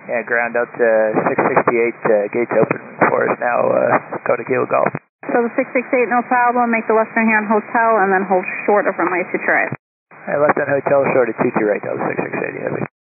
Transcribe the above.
Yeah, ground up to 668, gates open for us now, go to Kilo Golf. So the 668, no problem, make the Western Huron Hotel and then hold short of runway 23 right. Left on hotel, short at 22 right, that was 668, heavy.